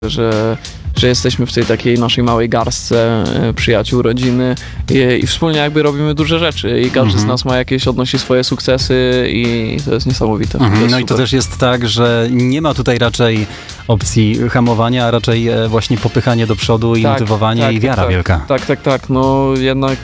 że jesteśmy w tej takiej naszej małej garstce przyjaciół, rodziny i wspólnie jakby robimy duże rzeczy i każdy z nas ma jakieś, odnosi swoje sukcesy i to jest niesamowite. To jest no i to też jest tak, że nie ma tutaj raczej opcji hamowania, a raczej właśnie popychanie do przodu i motywowanie i wiara wielka. Tak. No jednak